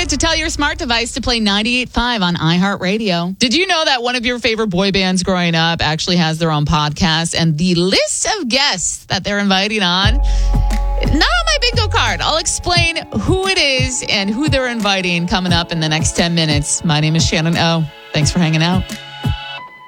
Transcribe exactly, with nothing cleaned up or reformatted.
minute to tell your smart device to play ninety-eight point five on iHeartRadio. Did you know that one of your favorite boy bands growing up actually has their own podcast, and the list of guests that they're inviting on, not on my bingo card. I'll explain who it is and who they're inviting coming up in the next ten minutes. My name is Shannon O. Thanks for hanging out.